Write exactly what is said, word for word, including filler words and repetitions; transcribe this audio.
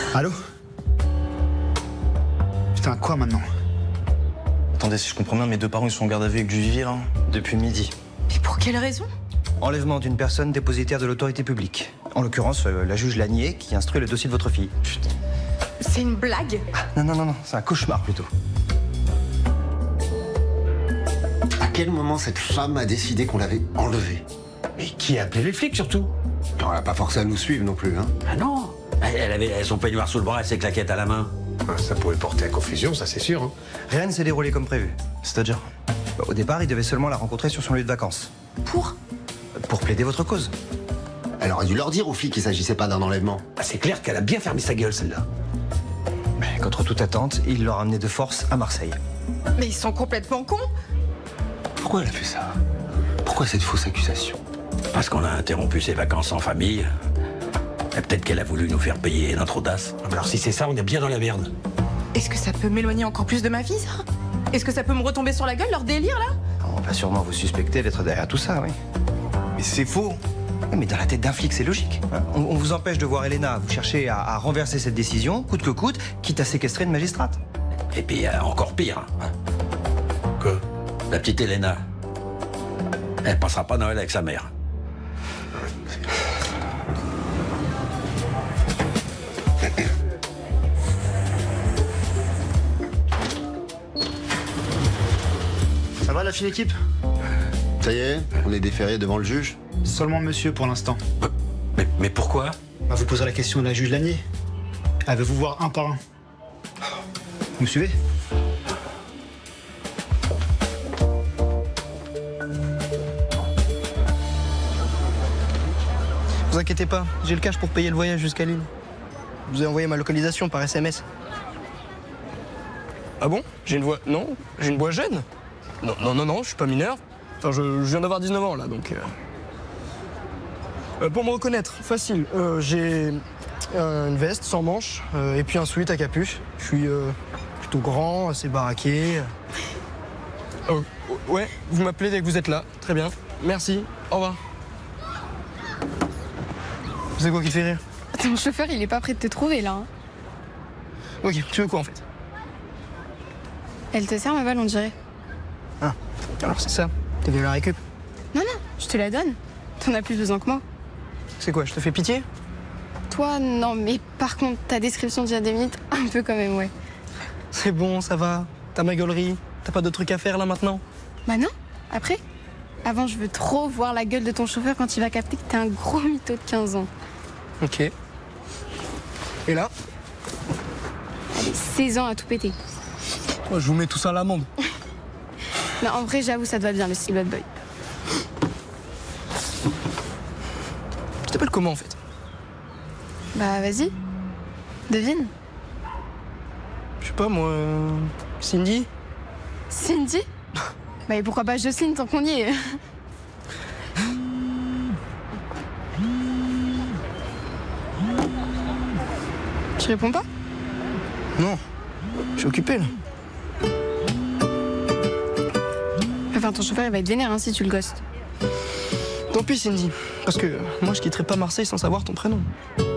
Allô? Putain, quoi maintenant? Attendez, si je comprends bien, mes deux parents ils sont en garde à vue avec du vivier, là, depuis midi. Mais pour quelle raison? Enlèvement d'une personne dépositaire de l'autorité publique. En l'occurrence, euh, la juge Lanier qui instruit le dossier de votre fille. Chut. C'est une blague? Non, non, non, non, c'est un cauchemar plutôt. À quel moment cette femme a décidé qu'on l'avait enlevée? Mais qui a appelé les flics, surtout? On l'a pas forcé à nous suivre non plus, hein. Ah non. Elle avait son peignoir sous le bras et ses claquettes à la main. Ça pourrait porter à confusion, ça c'est sûr. Hein. Rien ne s'est déroulé comme prévu. C'est-à-dire? Bah, au départ, il devait seulement la rencontrer sur son lieu de vacances. Pour? Pour plaider votre cause. Elle aurait dû leur dire aux flics qu'il s'agissait pas d'un enlèvement. Ah, c'est clair qu'elle a bien fermé sa gueule, celle-là. Mais contre toute attente, il l'a ramené de force à Marseille. Mais ils sont complètement cons. Pourquoi elle a fait ça? Pourquoi cette fausse accusation? Parce qu'on a interrompu ses vacances en famille. Et peut-être qu'elle a voulu nous faire payer notre audace. Alors si c'est ça, on est bien dans la merde. Est-ce que ça peut m'éloigner encore plus de ma vie, ça? Est-ce que ça peut me retomber sur la gueule, leur délire, là? On va sûrement vous suspecter d'être derrière tout ça, oui. Mais c'est faux! Oui, mais dans la tête d'un flic, c'est logique. On, on vous empêche de voir Elena. Vous cherchez à, à renverser cette décision, coûte que coûte, quitte à séquestrer une magistrate. Et puis, euh, encore pire. Hein. Quoi? La petite Elena. Elle passera pas Noël avec sa mère. Ça va la fine équipe? Ça y est, on est déféré devant le juge? Seulement monsieur pour l'instant. Mais, mais pourquoi? Bah, vous poserez la question à la juge Lanier. Elle veut vous voir un par un. Vous me suivez? Vous inquiétez pas, j'ai le cash pour payer le voyage jusqu'à Lille. Je vous ai envoyé ma localisation par S M S. Ah bon? J'ai une voix... Non, j'ai une voix jeune? Non, non, non, non, je suis pas mineur. Enfin, je, je viens d'avoir dix-neuf ans, là, donc... Euh... Euh, pour me reconnaître, facile. Euh, j'ai euh, une veste sans manches euh, et puis un sweat à capuche. Je suis euh, plutôt grand, assez baraqué. Oh, ouais, vous m'appelez dès que vous êtes là. Très bien. Merci. Au revoir. C'est quoi qui te fait rire? Ton chauffeur, il est pas prêt de te trouver, là. Hein. Ok, tu veux quoi, en fait? Elle te sert ma balle, on dirait. Ah, alors c'est ça. T'es venu la récup? Non, non, je te la donne. T'en as plus besoin que moi. C'est quoi, je te fais pitié? Toi, non, mais par contre, ta description d'il y a des minutes, un peu quand même, ouais. C'est bon, ça va. T'as ma gaulerie. T'as pas de trucs à faire, là, maintenant? Bah non, après. Avant, je veux trop voir la gueule de ton chauffeur quand il va capter que t'es un gros mytho de quinze ans. Ok. Et là? Allez, seize ans à tout péter. Moi, je vous mets tout ça à l'amende. Non, en vrai, j'avoue, ça te va bien, le style bad boy. Tu t'appelles comment, en fait? Bah, vas-y. Devine. Je sais pas, moi... euh, Cindy? Cindy? Bah, et pourquoi pas Jocelyne, tant qu'on y est? Tu réponds pas? Non. Je suis occupé, là. Enfin, ton chauffeur, il va être vénère hein, si tu le ghostes. Tant pis, Cindy. Parce que moi, je quitterai pas Marseille sans savoir ton prénom.